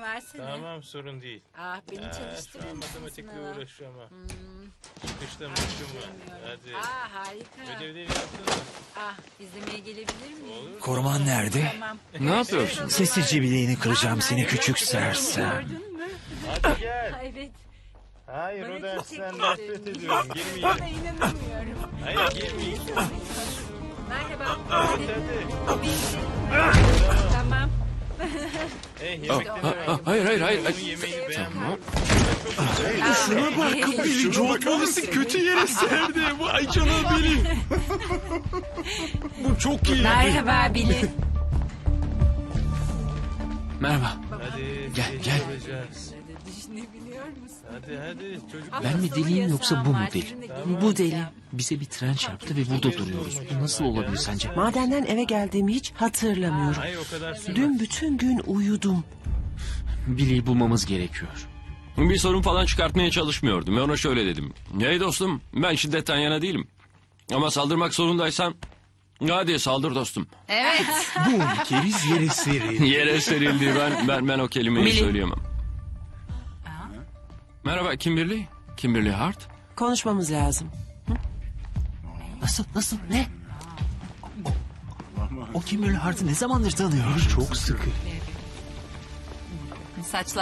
versene. Tamam, sorun değil. Ah, beni Şu çalıştırır an mısın matematikle sınava? uğraşıyorum ama. Çıkışta muşumu. Hadi. Ah, harika. Ödevleri yaptın mı? Ah, izlemeye gelebilir miyim? Olur. Koruman nerede? Tamam. Ne yapıyorsun? Sessizce bileğini kıracağım seni küçük sersem. Gördün mü? Hadi gel. Ha, evet. Hayır, Bana o dersten çok nefret teşekkür ediyorum. Buna Girmeyeyim. inanamıyorum. Hayır, girmeyeyim. Merhaba. Hadi. Tamam. Yemekten Hayır. Yemeği beğenmem. Şuna bak Billy Joe kötü yere serdi. Vay canına Billy. Bu çok iyi. Merhaba Billy. Merhaba. Hadi. Gel, geç gel. olacağız. Düşünebiliyor musun? Hadi çocuk. Ama Ben mi sıvı deliyim yoksa yasağım bu mu var, deli? sizinle Bu deli. geleceğim. Bize bir tren çarptı ve burada duruyoruz. Bu nasıl olabilir sence? Madenden eve geldiğimi hiç hatırlamıyorum. Hayır, o kadar sürmez. Dün bütün gün uyudum. Billy'yi bulmamız gerekiyor. Bir sorun falan çıkartmaya çalışmıyordum ve ona şöyle dedim. Hey dostum, ben şiddetten yana değilim. Ama saldırmak zorundaysan hadi saldır dostum. Evet. Bu keriz yere serildi. Yere serildi, ben o kelimeyi Billy. söyleyemem. Merhaba, Kimberly. Kimberly Hart. Konuşmamız lazım. Nasıl? Ne? O Kimberly Hart'ı ne zamandır tanıyor? Çok sıkı. Saçlar